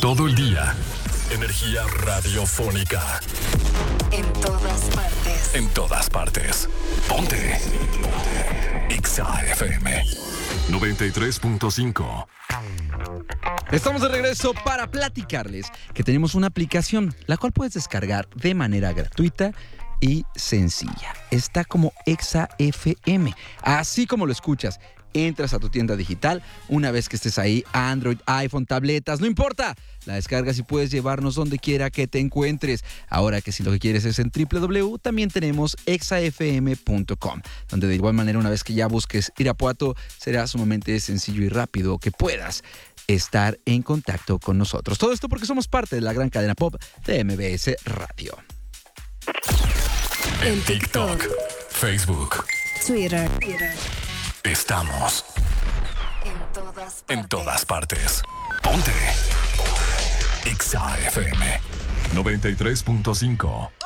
Todo el día. Energía radiofónica. En todas partes. En todas partes. Ponte. Exa FM 93.5. Estamos de regreso para platicarles que tenemos una aplicación, la cual puedes descargar de manera gratuita y sencilla. Está como Exa FM, así como lo escuchas. Entras a tu tienda digital, una vez que estés ahí, Android, iPhone, tabletas, no importa. La descargas y puedes llevarnos donde quiera que te encuentres. Ahora que si lo que quieres es en www, también tenemos exafm.com, donde de igual manera una vez que ya busques Irapuato, será sumamente sencillo y rápido que puedas estar en contacto con nosotros. Todo esto porque somos parte de la gran cadena pop de MBS Radio. En TikTok, Facebook, Twitter. Estamos en todas partes. Ponte. Exa FM 93.5.